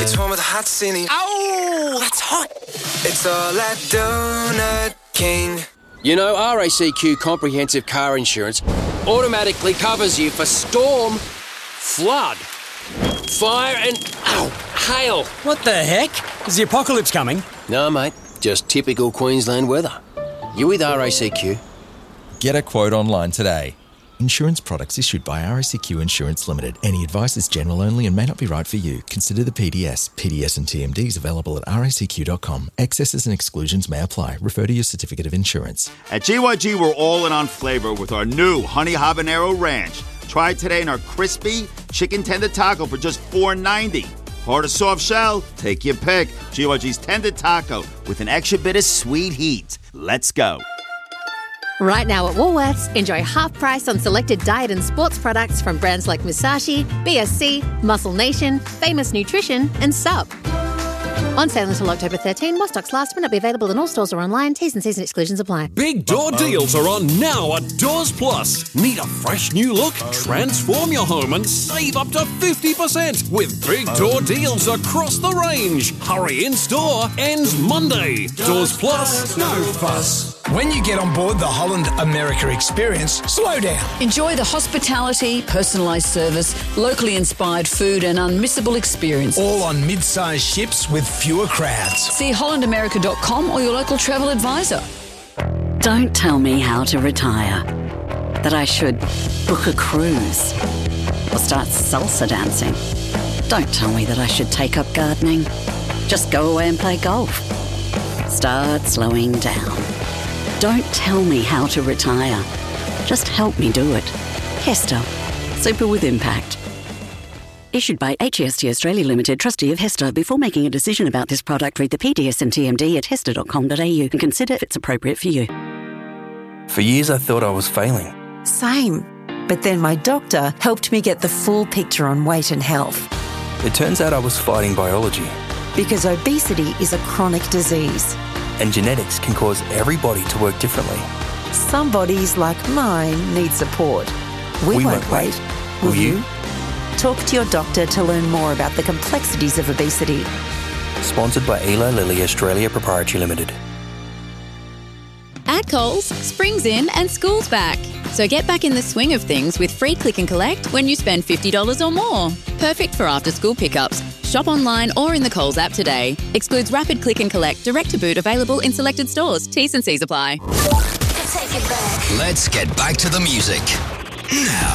It's home of the hot cine. Oh, that's hot. It's all at Donut King. You know, RACQ Comprehensive Car Insurance automatically covers you for storm, flood, fire and, hail. What the heck? Is the apocalypse coming? No, mate, just typical Queensland weather. You with RACQ? Get a quote online today. Insurance products issued by RACQ Insurance Limited. Any advice is general only and may not be right for you. Consider the PDS. PDS and TMDs available at racq.com. Excesses and exclusions may apply. Refer to your certificate of insurance. At GYG, we're all in on flavor with our new Honey Habanero Ranch. Try it today in our crispy chicken tender taco for just $4.90. Hard or soft shell? Take your pick. GYG's tender taco with an extra bit of sweet heat. Let's go. Right now at Woolworths, enjoy half price on selected diet and sports products from brands like Musashi, BSC, Muscle Nation, Famous Nutrition and Sup. On sale until October 13, more stocks last, may not be available in all stores or online. T's and C's and exclusions apply. Big door deals are on now at Doors Plus. Need a fresh new look? Transform your home and save up to 50% with big door deals across the range. Hurry in store, ends Monday. Doors Plus, no fuss. When you get on board the Holland America experience, slow down. Enjoy the hospitality, personalised service, locally inspired food and unmissable experience. All on mid-sized ships with fewer crowds. See hollandamerica.com or your local travel advisor. Don't tell me how to retire. That I should book a cruise or start salsa dancing. Don't tell me that I should take up gardening. Just go away and play golf. Start slowing down. Don't tell me how to retire. Just help me do it. Hester. Super with impact. Issued by HEST Australia Limited, trustee of Hester. Before making a decision about this product, read the PDS and TMD at hester.com.au and consider if it's appropriate for you. For years I thought I was failing. Same. But then my doctor helped me get the full picture on weight and health. It turns out I was fighting biology. Because obesity is a chronic disease. And genetics can cause every body to work differently. Some bodies, like mine, need support. We won't wait. Will you? Talk to your doctor to learn more about the complexities of obesity. Sponsored by Eli Lilly Australia Proprietary Limited. At Coles, spring's in and school's back. So get back in the swing of things with free click and collect when you spend $50 or more. Perfect for after-school pickups. Shop online or in the Coles app today. Excludes rapid click and collect, direct to boot, available in selected stores. T's and C's apply. Let's get back to the music now.